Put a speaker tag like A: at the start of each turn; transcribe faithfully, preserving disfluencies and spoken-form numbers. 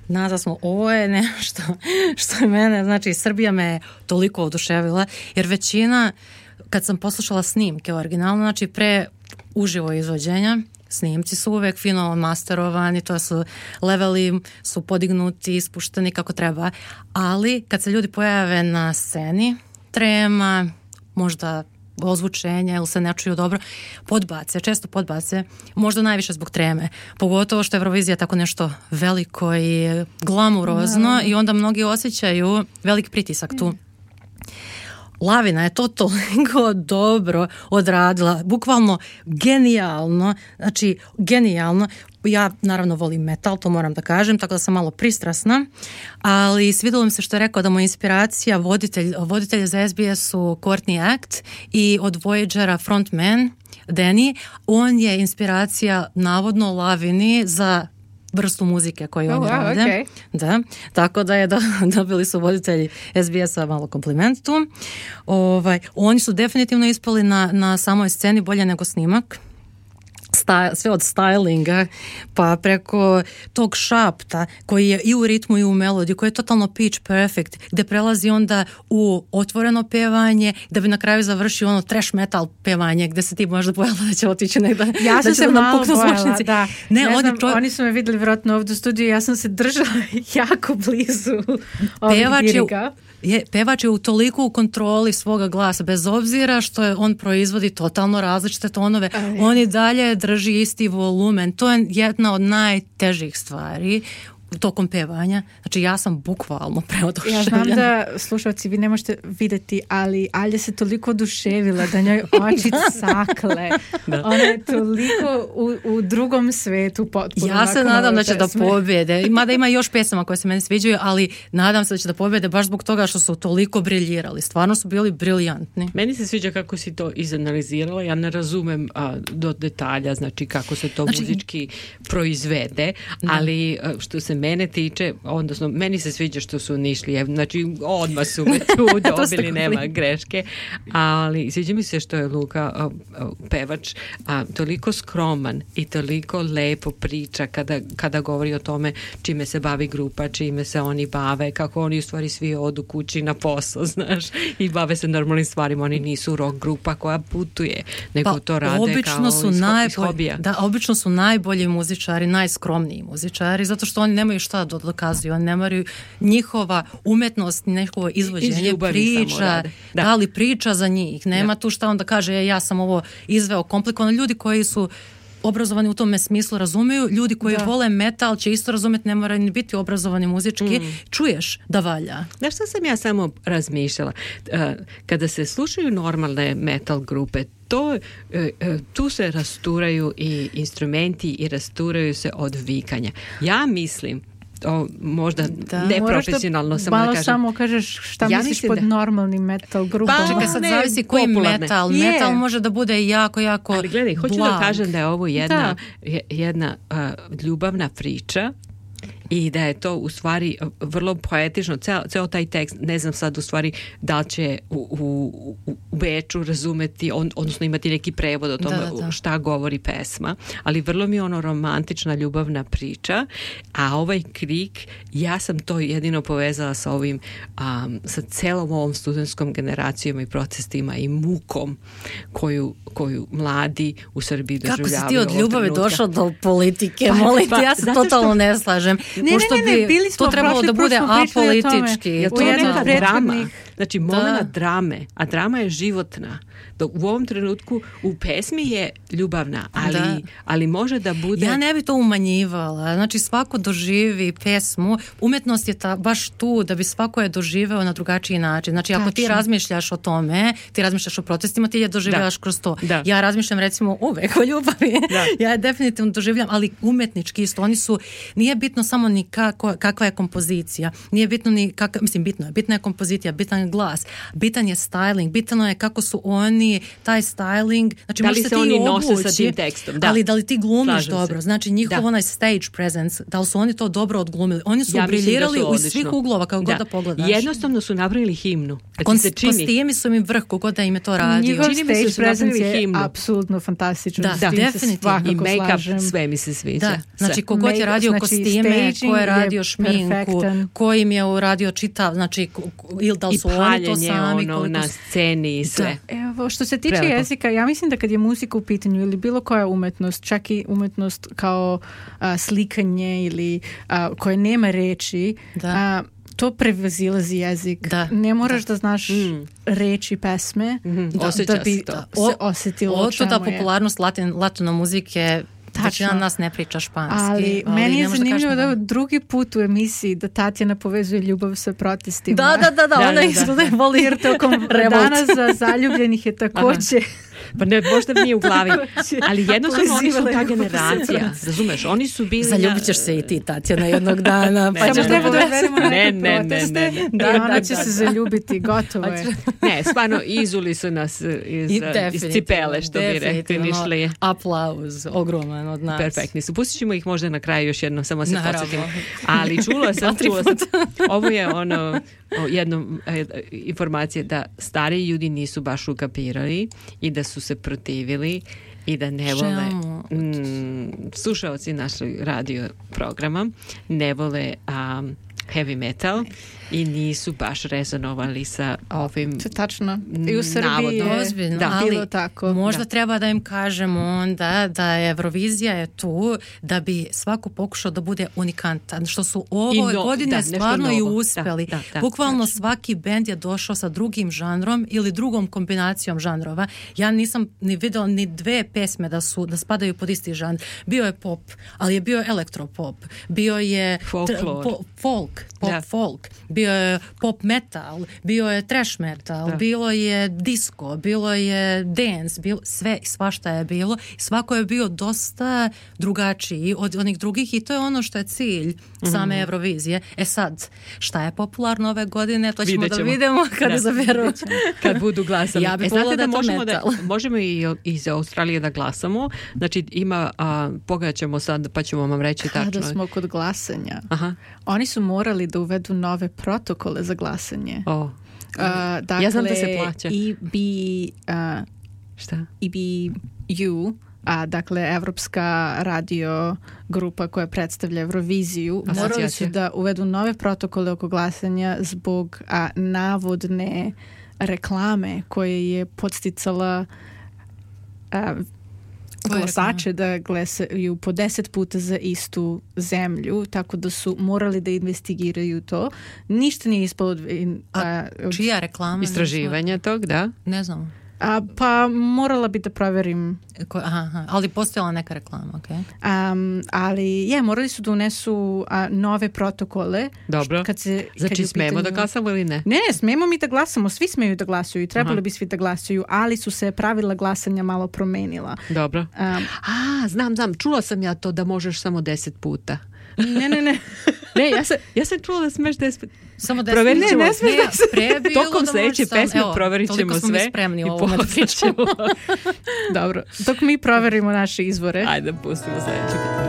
A: Nazad smo, ovo je nešto što je mene, znači Srbija me toliko oduševila, jer većina, kad sam poslušala snimke originalno, znači pre uživo izvođenja, snimci su uvek fino masterovani, to su leveli, su podignuti, ispušteni kako treba, ali kad se ljudi pojave na sceni, trema, možda ozvučenja ili se ne čuju dobro, podbace, često podbace, možda najviše zbog treme, pogotovo što je Eurovizija tako nešto veliko i glamurozno no. i onda mnogi osjećaju velik pritisak tu. Lavina je to toliko dobro odradila, bukvalno genijalno, znači genijalno. Ja naravno volim metal, to moram da kažem, tako da sam malo pristrasna, ali svidjelo mi se što je rekao da mu je inspiracija voditelj, voditelj za S B S su Courtney Act i od Voyagera frontman Danny, on je inspiracija navodno Lavini za vrstu muzike koju
B: oh,
A: oni
B: wow,
A: rade.
B: Okay.
A: Da, tako da je do, dobili su voditelji S B S-a malo kompliment tu. Ovaj, oni su definitivno ispali na, na samoj sceni bolje nego snimak. Sta, sve od stylinga pa preko tog šapta koji je i u ritmu i u melodiji, koji je totalno pitch perfect, gde prelazi onda u otvoreno pevanje, da bi na kraju završio ono trash metal pevanje, gde se ti možda bojala da će otići negdje.
B: Ja sam
A: da
B: se malo bojala, da.
A: Ne,
B: ne
A: oni,
B: znam,
A: čo...
B: oni su me vidjeli vjerojatno ovdje u studiju, ja sam se držala jako blizu ovih diriga.
A: Je, pevač je u toliko u kontroli svoga glasa, bez obzira što je on proizvodi totalno različite tonove, Aj. on i dalje drži isti volumen. To je jedna od najtežih stvari tokom pevanja. Znači ja sam bukvalno preoduševljena.
B: Ja znam da, slušalci, vi ne možete vidjeti, ali Alja se toliko oduševila da njoj oči sakle. Da. Ona je toliko u, u drugom svetu potpuno.
A: Ja se nadam da će da pobjede. Mada ima još pesama koje se meni sviđaju, ali nadam se da će da pobjede baš zbog toga što su toliko briljirali. Stvarno su bili briljantni.
C: Meni se sviđa kako si to izanalizirala. Ja ne razumem a, do detalja, znači kako se to znači, muzički proizvede, da. ali a, što se mene tiče, odnosno meni se sviđa što su Nišlije, znači odmah su me tu dobili, nema greške, ali sviđa mi se što je Luka a, a, pevač a, toliko skroman i toliko lepo priča kada, kada govori o tome čime se bavi grupa, čime se oni bave, kako oni u stvari svi odu kući na posao, znaš, i bave se normalnim stvarima, oni nisu rock grupa koja putuje, nego
A: pa,
C: to rade kao
A: su
C: iz,
A: najbolj,
C: iz hobija.
A: Da, obično su najbolji muzičari, najskromniji muzičari, zato što oni nemaju šta da dokazuju, oni nemaju njihova umetnost, njihovo izvođenje, priča, da. da li priča za njih, nema da. tu šta on da kaže, e, ja sam ovo izveo komplikovano. Ljudi koji su obrazovani u tome smislu razumeju, ljudi koji da. vole metal će isto razumjeti, ne moraju ni biti obrazovani muzički, mm. čuješ da valja.
C: Znaš što sam ja samo razmišljala? Kada se slušaju normalne metal grupe, to, tu se rasturaju i instrumenti i rasturaju se od vikanja. Ja mislim to možda da. neprofesionalno samo
B: malo
C: da kažem.
B: samo kažeš šta ja misliš pod da... normalnim metal grupom.
A: Pa čekaj, sad zavisi koji metal. Je. Metal može da bude jako, jako
C: ali gledaj, hoću
A: blag.
C: da kažem da je ovo jedna, jedna uh, ljubavna priča i da je to u stvari vrlo poetično, ceo, ceo taj tekst, ne znam sad u stvari da li će u, u, u Beču razumeti, on, odnosno imati neki prevod o tome da, da, da. šta govori pesma, ali vrlo mi je ono romantična ljubavna priča, a ovaj krik, ja sam to jedino povezala sa ovim, um, sa celom ovom studentskom generacijom i protestima i mukom koju, koju mladi u Srbiji doživljavaju.
A: Kako si ti od ljubavi došao do politike, pa, molim te, ja se totalno što... ne slažem.
B: Ne,
A: pošto
B: ne, ne, ne, bili smo
A: to trebalo da bude apolitički.
C: Je to je neka drama. Znači, moment drame, a drama je životna. Dok u ovom trenutku u pesmi je ljubavna, ali, da. ali može da bude...
A: Ja ne bi to umanjivala. Znači, svako doživi pesmu. Umetnost je ta, baš tu da bi svako je doživeo na drugačiji način. Znači, ako Tačno. ti razmišljaš o tome, ti razmišljaš o protestima, ti je doživljaš da. kroz to. Da. Ja razmišljam, recimo, uvek o ljubavi. Da. Ja je definitivno doživljam, ali umetnički isto. Oni su, nije bitno samo ni kako, kakva je kompozicija. Nije bitno ni, kak, mislim, bitno je. Bitna je kompozicija, bitan glas. Bitan je styling, bitano je kako su oni, taj styling, znači
C: da li se
A: ti
C: oni
A: obući,
C: nose sa tim tekstom, da.
A: Ali da li ti glumiš
C: Slažem
A: dobro,
C: se.
A: znači njihov
C: Da.
A: onaj stage presence, da li su oni to dobro odglumili. Oni su
C: Ja mislim da
A: briljirali
C: su
A: u
C: odlično.
A: svih uglova, kako god da pogledaš.
C: Jednostavno su napravili himnu. Kad
A: Kon-
C: ti se čini.
A: Kostimi su mi vrh, kogod da im je to radio.
B: Njihov
C: Čini mi se da
B: stage
C: su
B: presence
C: napravili
B: je
C: himnu.
B: apsolutno fantastičan.
A: Da,
B: S tim se
A: definitivno.
B: svakako
C: I make-up,
B: slažem.
C: sve mi se sviđa.
A: Da, znači
C: Sve.
A: kogod je
B: Make-
A: radio
B: znači,
A: kostime,
B: staging
A: ko je radio
B: je
A: šminku,
B: perfektan.
A: ko im je uradio čitav, znači ko- ko- ili da li
C: I
A: su oni to
C: paljenje
A: sami.
C: ono,
A: koliko
C: na
A: su-
C: sceni i sve.
B: Evo, što se tiče
C: Prelepo.
B: jezika, ja mislim da kad je muzika u pitanju ili bilo koja umetnost, čak i umetnost kao a, slikanje ili a, koje nema reči,
A: Da.
B: a, to prevazilazi jezik.
A: Da.
B: Ne moraš da, znaš
C: Mm.
B: reči pesme
C: Da, osjeća
B: da bi
C: se to.
B: se osjetilo o čemu
A: Otuda
B: je.
A: popularnost latin, latino muzike, većina
B: Tačno.
A: nas ne priča španski.
B: Ali, meni
A: ne
B: je
A: možeš da kažeš
B: zanimljivo da je
A: da-
B: ovo drugi put u emisiji da Tatjana povezuje ljubav sa protestima.
A: Da, da, da, da,
C: Da,
A: ona
C: da,
A: isto
C: da.
A: da voli
B: Jer tokom
A: revolt.
B: dana za zaljubljenih je također
C: Pa ne, možda mi je u glavi. Ali jednostavno oni su
B: Pozivala
C: ta
B: ljubav sa
C: generacija.
B: protestima.
C: Razumeš, oni su bili...
A: Zaljubit ćeš se i ti, Tatjana, jednog dana.
C: Ne,
A: pa
C: ne,
A: ćeš
B: Samo
C: ne,
A: da
B: treba da
A: poveš-
B: odvedemo na
C: Ne,
B: neke
C: ne, ne,
B: proteste
C: ne, ne.
B: i
A: Da,
B: ona
A: da,
B: će
A: da,
B: se
A: da.
B: zaljubiti, gotovo je.
C: Ne, stvarno, izuli su nas iz,
A: I
C: iz
A: definitivno,
C: cipele, što bi rekli,
A: definitivno,
C: nišli.
A: aplauz, ogroman od nas.
C: Perfektni su. Pustit ćemo ih možda na kraju još jednom, samo se
A: Naravno.
C: podsjetimo. Ali čula sam,
A: Dva, tri
C: čula sam,
A: puta.
C: ovo je ono, o, jedno e, informacije da stari ljudi nisu baš ukapirali i da su se protivili i da ne vole
A: Čemu?
C: mm, slušaoci našeg radio programa ne vole um, heavy metal i nisu baš rezonovali sa ovim
B: To je tačno. I u Srbiji
C: navodno.
B: je
A: Ozbiljno,
B: da,
A: ali
B: bilo tako.
A: možda
C: Da.
A: treba da im kažemo onda da je Eurovizija je tu da bi svako pokušao da bude unikantan, što su ovo
C: I no-
A: godine
C: da, nešto
A: stvarno i
C: novo.
A: uspeli.
C: Da, da, da.
A: Bukvalno svaki bend je došao sa drugim žanrom ili drugom kombinacijom žanrova. Ja nisam ni videla ni dve pesme da su da spadaju pod isti žanr. Bio je pop, ali je bio elektropop. Bio je
C: Folklor.
A: po- folk, pop
C: Da.
A: folk. Bio je pop metal, bio je trash metal,
C: Da.
A: bilo je disco, bilo je dance, bilo, sve i svašta je bilo. Svako je bio dosta drugačiji od onih drugih i to je ono što je cilj same
C: Mhm.
A: Eurovizije. E sad, šta je popularno ove godine, to ćemo
C: Vidjet
A: da
C: ćemo.
A: vidimo kad
C: Da.
A: izaberu.
C: kad budu glasali.
A: Ja bih
C: e, znate
A: voljela da
C: da
A: je to
C: možemo, da,
A: metal.
C: možemo i iz Australije da glasamo. Znači ima, a, pogledat ćemo sad pa ćemo vam reći
B: Kada
C: tačno.
B: smo kod glasanja,
C: Aha.
B: oni su morali da uvedu nove protokole za glasanje.
C: O,
B: Uh, dakle,
C: Ja znam da se plaća.
B: E B, uh,
C: šta?
B: E B U, a dakle Evropska radio grupa koja predstavlja Euroviziju, morali su
C: Asocijacija.
B: da uvedu nove protokole oko glasanja zbog a, navodne reklame koje je podsticala a,
A: Koje
B: glasače da glasaju po deset puta za istu zemlju, tako da su morali da investigiraju to. Ništa nije ispalo od,
A: A
B: od
A: čija reklama?
C: Istraživanja tog, da?
A: Ne znam.
B: A, pa morala bi da proverim.
A: Ko, aha, aha, ali postojala neka reklama, okej.
B: Um, ali je, morali su da unesu a, nove protokole.
C: Dobro.
B: Kad se, kad
C: Znači
B: je u
C: smemo da
B: pitanju-
C: glasamo ili ne?
B: Ne, smemo mi da glasamo, svi smeju da glasuju i trebali
C: Aha.
B: bi svi da glasuju, ali su se pravila glasanja malo promenila.
C: Dobro.
B: Um,
C: A, znam, znam, čula sam ja to da možeš samo deset puta.
B: ne, ne, ne.
C: Ne, ja sam, ja sam čula da smeš deset puta.
A: Samo da
C: Proverit ćemo.
B: Ne, ne smiješ da se-
A: pre je bilo
C: Tokom
A: da
C: sljedeće
A: možeš sam-
C: pesme
A: evo,
C: proverit
A: toliko
C: ćemo
A: smo mi
C: sve
A: spremni
C: i
A: o ovome da
C: poslat ćemo.
B: Dobro, dok mi proverimo naše izvore.
C: Ajde, pustimo sljedeće.